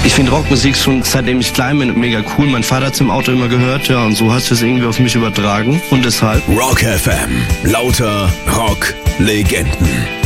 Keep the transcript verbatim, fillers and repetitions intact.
Ich finde Rockmusik schon seitdem ich klein bin mega cool. Mein Vater hat es im Auto immer gehört, ja, und so hast du es irgendwie auf mich übertragen und deshalb. Rock F M, lauter Rock-Legenden.